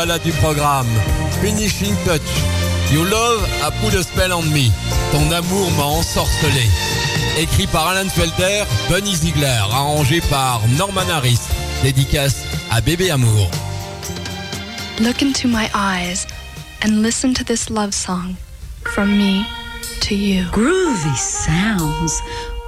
Voilà du programme. Finishing Touch. Your love a put a spell on me. Ton amour m'a ensorcelé. Écrit par Alan Felder, Bunny Ziegler, arrangé par Norman Harris. Dédicace à Bébé Amour. Look into my eyes and listen to this love song from me to you. Groovy sounds